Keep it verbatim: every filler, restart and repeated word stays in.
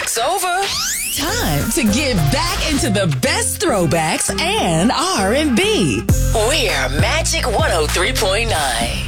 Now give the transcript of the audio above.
Music's over. Time to get back into the best throwbacks and R and B. We're Magic one oh three point nine.